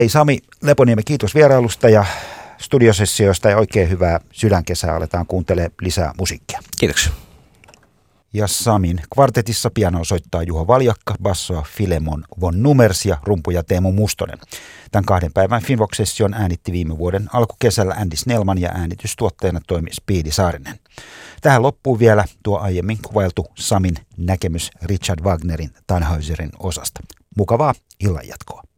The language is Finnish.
Ei Sami Leponiemi, kiitos vierailusta ja studiosessioista ja oikein hyvää sydänkesää. Aletaan kuuntelemaan lisää musiikkia. Kiitoksia. Ja Samin kvartetissa pianoa soittaa Juho Valjakka, bassoa Filemon von Numers ja rumpuja Teemu Mustonen. Tämän 2 päivän Finvox-session äänitti viime vuoden alkukesällä Andy Snellman ja äänitystuotteena toimi Speedy Saarinen. Tähän loppuu vielä tuo aiemmin kuvailtu Samin näkemys Richard Wagnerin Tannhäuserin osasta. Mukavaa illanjatkoa.